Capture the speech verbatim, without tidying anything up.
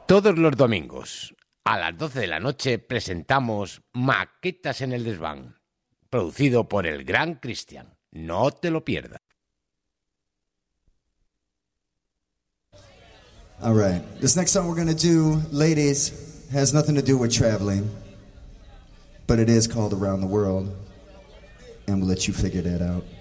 Todos los domingos, a las doce de la noche, presentamos Maquetas en el Desván, producido por el gran Cristian. No te lo pierdas. All right. This next song we're going to do, ladies, has nothing to do with traveling, but it is called Around the World, and we'll let you figure that out.